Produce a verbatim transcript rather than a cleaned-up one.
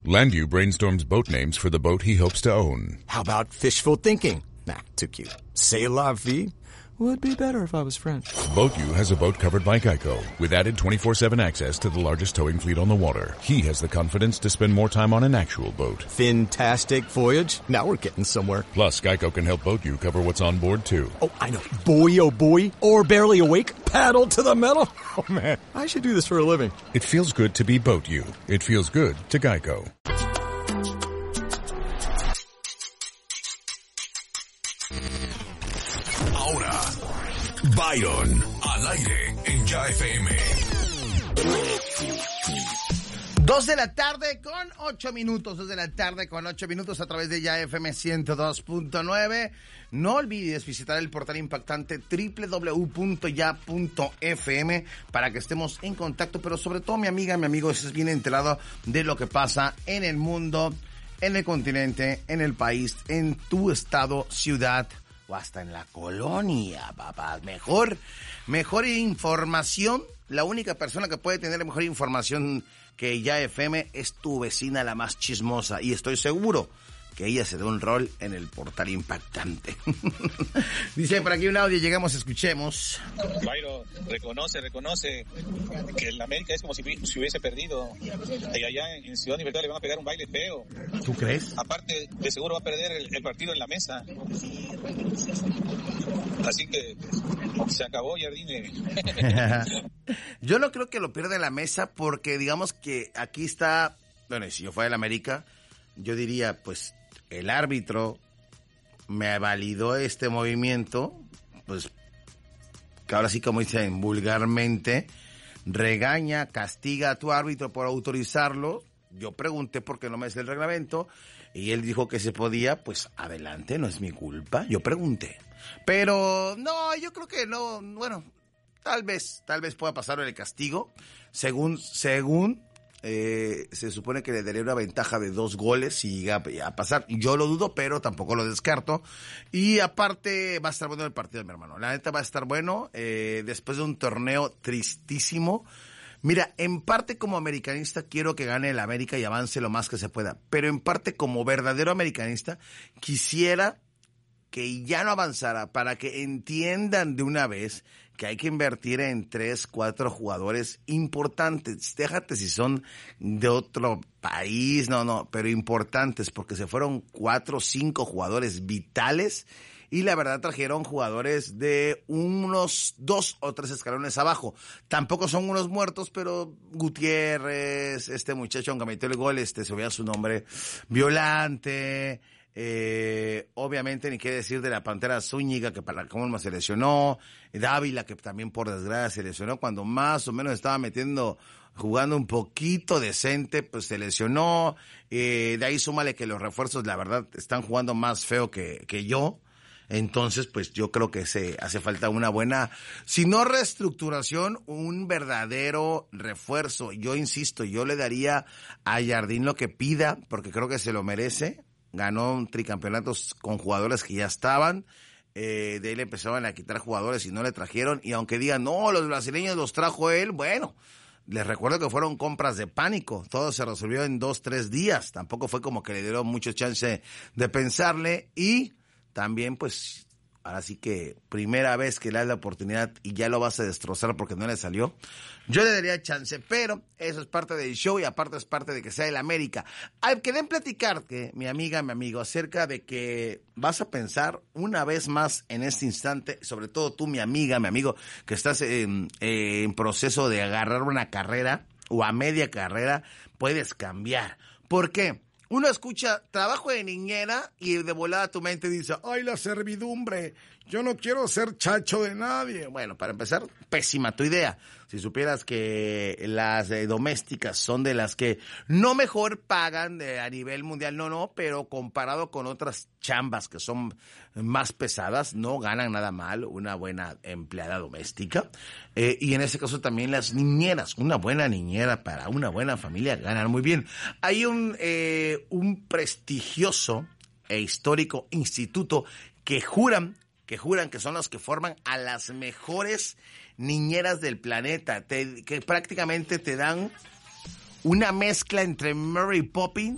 Landview brainstorms boat names for the boat he hopes to own. How about fishful thinking? Nah, too cute. C'est la vie would be better if I was French. BoatU has a boat covered by Geico with added twenty-four seven access to the largest towing fleet on the water. He has the confidence to spend more time on an actual boat. Fantastic voyage. Now we're getting somewhere. Plus, Geico can help BoatU cover what's on board, too. Oh, I know. Boy, oh boy. Or barely awake. Paddle to the metal. Oh, man. I should do this for a living. It feels good to be BoatU. It feels good to Geico. Byron, al aire en Ya F M. Dos de la tarde con ocho minutos, dos de la tarde con ocho minutos a través de Ya F M ciento dos punto nueve. No olvides visitar el portal impactante doble u doble u doble u punto ya punto f m para que estemos en contacto, pero sobre todo mi amiga, mi amigo, estés bien enterado de lo que pasa en el mundo, en el continente, en el país, en tu estado, ciudad, o hasta en la colonia, papá. Mejor, mejor información. La única persona que puede tener mejor información que Ya F M es tu vecina, la más chismosa. Y estoy seguro que ella se da un rol en el portal impactante. Dice por aquí un audio, llegamos, escuchemos. Byron, reconoce, reconoce que el América es como si, si hubiese perdido. Y allá en Ciudad Libertad le van a pegar un baile feo. ¿Tú crees? Aparte, de seguro va a perder el, el partido en la mesa. Así que se acabó, Jardine. Yo no creo que lo pierda en la mesa porque digamos que aquí está, bueno, si yo fuera del América, yo diría, pues, el árbitro me validó este movimiento, pues, que ahora sí, como dicen vulgarmente, regaña, castiga a tu árbitro por autorizarlo. Yo pregunté por qué no me hace el reglamento y él dijo que se podía, pues, adelante, no es mi culpa, yo pregunté. Pero, no, yo creo que no, bueno, tal vez, tal vez pueda pasar el castigo, según, según... Eh, se supone que le daría una ventaja de dos goles si llega a pasar. Yo lo dudo, pero tampoco lo descarto. Y aparte va a estar bueno el partido, mi hermano. La neta va a estar bueno eh, después de un torneo tristísimo. Mira, en parte como americanista quiero que gane el América y avance lo más que se pueda. Pero en parte como verdadero americanista quisiera que ya no avanzara para que entiendan de una vez que hay que invertir en tres, cuatro jugadores importantes. Déjate si son de otro país, no, no, pero importantes, porque se fueron cuatro, cinco jugadores vitales y la verdad trajeron jugadores de unos dos o tres escalones abajo. Tampoco son unos muertos, pero Gutiérrez, este muchacho, aunque metió el gol, este se veía su nombre, Violante. Eh, obviamente ni qué decir de la Pantera Zúñiga, que para cómo se lesionó, Dávila, que también por desgracia se lesionó cuando más o menos estaba metiendo, jugando un poquito decente, pues se lesionó. Eh, de ahí súmale que los refuerzos, la verdad, están jugando más feo que, que yo. Entonces, pues yo creo que se hace falta una buena, si no reestructuración, un verdadero refuerzo. Yo insisto, yo le daría a Jardín lo que pida, porque creo que se lo merece. Ganó un tricampeonato con jugadores que ya estaban, eh, de ahí le empezaban a quitar jugadores y no le trajeron, y aunque digan, no, los brasileños los trajo él, bueno, les recuerdo que fueron compras de pánico, todo se resolvió en dos, tres días, tampoco fue como que le dieron mucho chance de pensarle, y también pues, ahora sí que primera vez que le das la oportunidad y ya lo vas a destrozar porque no le salió, yo le daría chance, pero eso es parte del show y aparte es parte de que sea el América. Al que den platicarte, mi amiga, mi amigo, acerca de que vas a pensar una vez más en este instante, sobre todo tú, mi amiga, mi amigo, que estás en, en proceso de agarrar una carrera o a media carrera, puedes cambiar. ¿Por qué? Uno escucha trabajo de niñera y de volada tu mente dice, ¡ay, la servidumbre! Yo no quiero ser chacho de nadie. Bueno, para empezar, pésima tu idea. Si supieras que las eh, domésticas son de las que no mejor pagan de, a nivel mundial, no, no, pero comparado con otras chambas que son más pesadas, no ganan nada mal una buena empleada doméstica. Eh, y en ese caso también las niñeras, una buena niñera para una buena familia ganan muy bien. Hay un, eh, un prestigioso e histórico instituto que juran que juran que son los que forman a las mejores niñeras del planeta, te, que prácticamente te dan una mezcla entre Mary Poppins